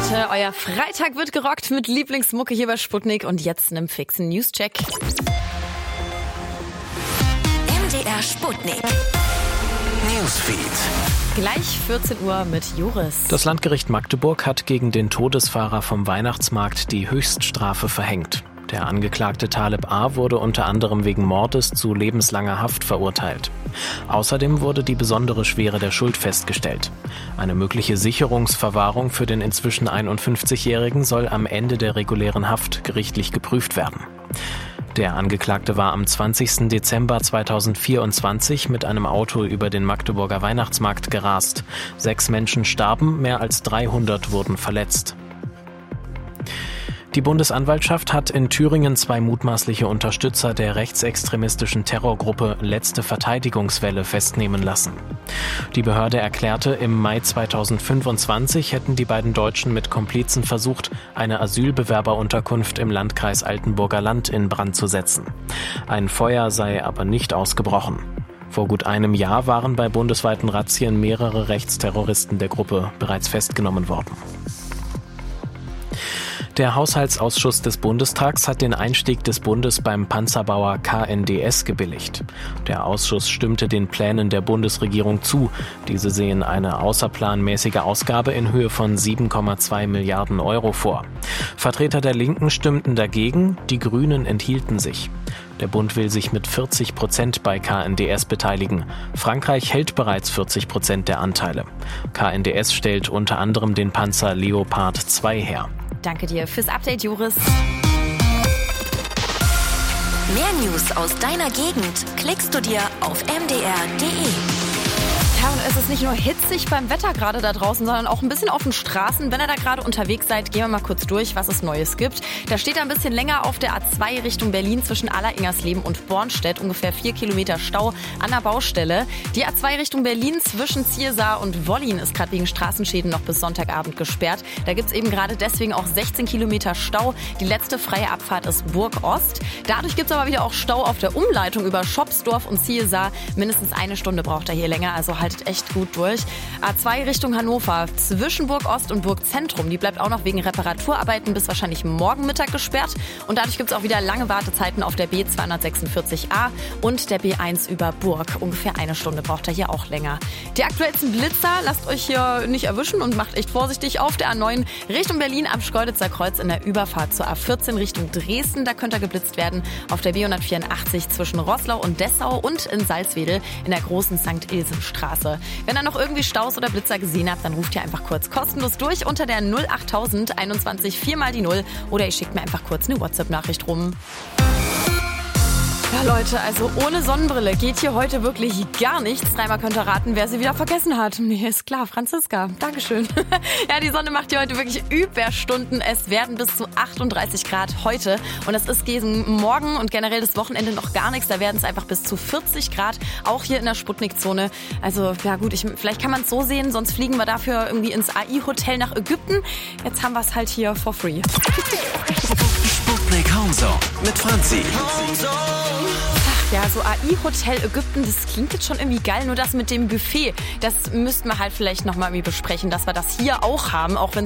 Leute, euer Freitag wird gerockt mit Lieblingsmucke hier bei Sputnik und jetzt einem fixen Newscheck. MDR Sputnik Newsfeed. Gleich 14 Uhr mit Joris. Das Landgericht Magdeburg hat gegen den Todesfahrer vom Weihnachtsmarkt die Höchststrafe verhängt. Der Angeklagte Taleb A. wurde unter anderem wegen Mordes zu lebenslanger Haft verurteilt. Außerdem wurde die besondere Schwere der Schuld festgestellt. Eine mögliche Sicherungsverwahrung für den inzwischen 51-Jährigen soll am Ende der regulären Haft gerichtlich geprüft werden. Der Angeklagte war am 20. Dezember 2024 mit einem Auto über den Magdeburger Weihnachtsmarkt gerast. 6 Menschen starben, mehr als 300 wurden verletzt. Die Bundesanwaltschaft hat in Thüringen 2 mutmaßliche Unterstützer der rechtsextremistischen Terrorgruppe Letzte Verteidigungswelle festnehmen lassen. Die Behörde erklärte, im Mai 2025 hätten die beiden Deutschen mit Komplizen versucht, eine Asylbewerberunterkunft im Landkreis Altenburger Land in Brand zu setzen. Ein Feuer sei aber nicht ausgebrochen. Vor gut einem Jahr waren bei bundesweiten Razzien mehrere Rechtsterroristen der Gruppe bereits festgenommen worden. Der Haushaltsausschuss des Bundestags hat den Einstieg des Bundes beim Panzerbauer KNDS gebilligt. Der Ausschuss stimmte den Plänen der Bundesregierung zu. Diese sehen eine außerplanmäßige Ausgabe in Höhe von 7,2 Milliarden Euro vor. Vertreter der Linken stimmten dagegen, die Grünen enthielten sich. Der Bund will sich mit 40% bei KNDS beteiligen. Frankreich hält bereits 40% der Anteile. KNDS stellt unter anderem den Panzer Leopard 2 her. Danke dir fürs Update, Joris. Mehr News aus deiner Gegend klickst du dir auf mdr.de. Ja, und es ist nicht nur hitzig beim Wetter gerade da draußen, sondern auch ein bisschen auf den Straßen. Wenn ihr da gerade unterwegs seid, gehen wir mal kurz durch, was es Neues gibt. Da steht ein bisschen länger auf der A2 Richtung Berlin zwischen Aller-Ingersleben und Bornstedt. Ungefähr 4 Kilometer Stau an der Baustelle. Die A2 Richtung Berlin zwischen Ziersar und Wollin ist gerade wegen Straßenschäden noch bis Sonntagabend gesperrt. Da gibt es eben gerade deswegen auch 16 Kilometer Stau. Die letzte freie Abfahrt ist Burg-Ost. Dadurch gibt es aber wieder auch Stau auf der Umleitung über Schopsdorf und Ziersar. Mindestens 1 Stunde braucht er hier länger, also haltet echt gut durch. A2 Richtung Hannover zwischen Burg Ost und Burg Zentrum. Die bleibt auch noch wegen Reparaturarbeiten bis wahrscheinlich morgen Mittag gesperrt. Und dadurch gibt es auch wieder lange Wartezeiten auf der B246a und der B1 über Burg. Ungefähr 1 Stunde braucht er hier auch länger. Die aktuellsten Blitzer, lasst euch hier nicht erwischen und macht echt vorsichtig auf der A9 Richtung Berlin am Schkeuditzer Kreuz in der Überfahrt zur A14 Richtung Dresden. Da könnt ihr geblitzt werden auf der B184 zwischen Roßlau und Dessau und in Salzwedel in der großen St. Ilsen-Straße. Wenn ihr noch irgendwie Staus oder Blitzer gesehen habt, dann ruft ihr einfach kurz kostenlos durch unter der 08000 21 4 mal die 0 oder ihr schickt mir einfach kurz eine WhatsApp-Nachricht rum. Ja, Leute, also ohne Sonnenbrille geht hier heute wirklich gar nichts. Dreimal könnt ihr raten, wer sie wieder vergessen hat. Nee, ist klar, Franziska. Dankeschön. Ja, die Sonne macht hier heute wirklich Überstunden. Es werden bis zu 38 Grad heute. Und es ist gegen morgen und generell das Wochenende noch gar nichts. Da werden es einfach bis zu 40 Grad, auch hier in der Sputnik-Zone. Also, ja gut, vielleicht kann man es so sehen, sonst fliegen wir dafür irgendwie ins AI-Hotel nach Ägypten. Jetzt haben wir es halt hier for free. Sputnik Homezone mit Franzi. Ja, so AI-Hotel Ägypten, das klingt jetzt schon irgendwie geil, nur das mit dem Buffet, das müssten wir halt vielleicht nochmal irgendwie besprechen, dass wir das hier auch haben, auch wenn